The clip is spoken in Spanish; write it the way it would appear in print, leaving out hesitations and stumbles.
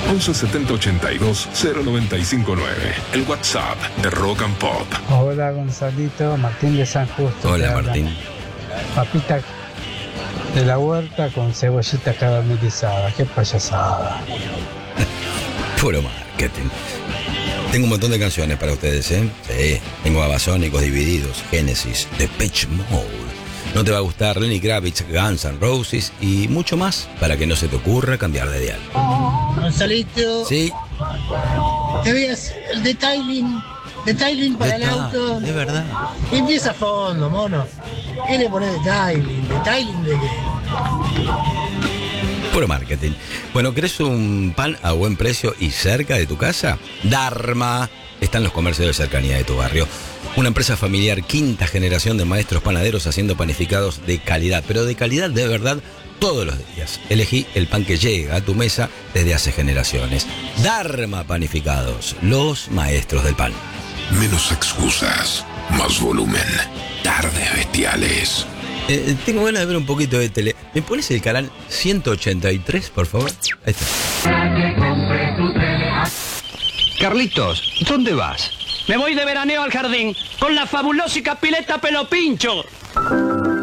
11 70 82 0959. El WhatsApp de Rock and Pop. Hola Gonzalito, Martín de San Justo. Hola Martín. Papita de la huerta con cebollita caramelizada, qué payasada. Puro marketing. Tengo un montón de canciones para ustedes, ¿eh? Sí, tengo Babasónicos Divididos, Génesis, Depeche Mode. No te va a gustar Lenny Kravitz, Guns N' Roses y mucho más para que no se te ocurra cambiar de dial. Gonzalito. Sí. ¿Te veas el detailing para el auto? De verdad. Empieza a fondo, mono. ¿Qué le pones detailing? ¿Detailing de qué? Puro marketing. Bueno, ¿querés un pan a buen precio y cerca de tu casa? Dharma. Están los comercios de cercanía de tu barrio. Una empresa familiar, quinta generación de maestros panaderos haciendo panificados de calidad, pero de calidad de verdad todos los días. Elegí el pan que llega a tu mesa desde hace generaciones. Dharma Panificados, los maestros del pan. Menos excusas, más volumen. Tardes bestiales. Tengo ganas de ver un poquito de tele. ¿Me pones el canal 183, por favor? Ahí está. Carlitos, ¿dónde vas? Me voy de veraneo al jardín con la fabulosa pileta Pelo Pincho.